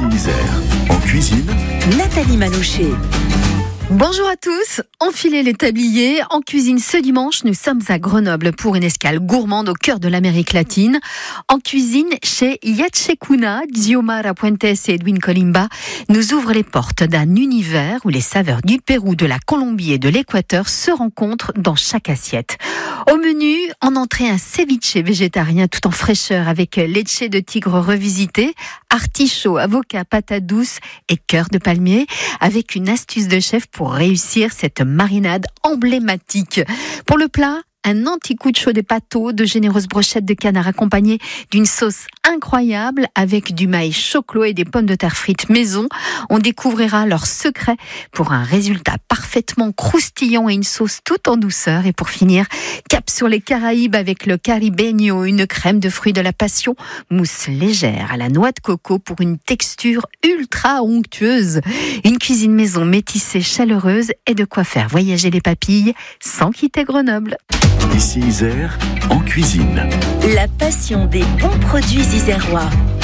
Ici Isère. En cuisine, Nathalie Manouché. Bonjour à tous, enfilez les tabliers. En cuisine ce dimanche, nous sommes à Grenoble pour une escale gourmande au cœur de l'Amérique latine. En cuisine, chez Yachecuna, Xiomara Puentes et Edwin Colimba nous ouvrent les portes d'un univers où les saveurs du Pérou, de la Colombie et de l'Équateur se rencontrent dans chaque assiette. Au menu, en entrée, un ceviche végétarien tout en fraîcheur avec leche de tigre revisité, artichaut, avocat, patate douce et cœur de palmier, avec une astuce de chef pour réussir cette marinade emblématique. Pour le plat, un anticucho de pato, de généreuses brochettes de canard accompagnées d'une sauce incroyable avec du maïs choclo et des pommes de terre frites maison. On découvrira leur secret pour un résultat parfaitement croustillant et une sauce tout en douceur. Et pour finir, cap sur les Caraïbes avec le caribeño, une crème de fruits de la passion, mousse légère à la noix de coco pour une texture ultra onctueuse. Une cuisine maison métissée, chaleureuse et de quoi faire voyager les papilles sans quitter Grenoble. ici Isère. En cuisine. La passion des bons produits isérois.